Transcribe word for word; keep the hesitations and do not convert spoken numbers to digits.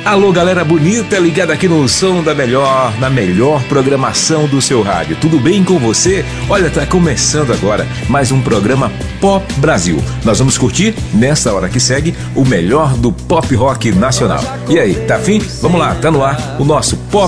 Alô, galera bonita, ligada aqui no som da melhor, na melhor programação do seu rádio. Tudo bem com você? Olha, tá começando agora mais um programa Pop Brasil. Nós vamos curtir, nessa hora que segue, o melhor do pop rock nacional. E aí, tá afim? Vamos lá, tá no ar o nosso Pop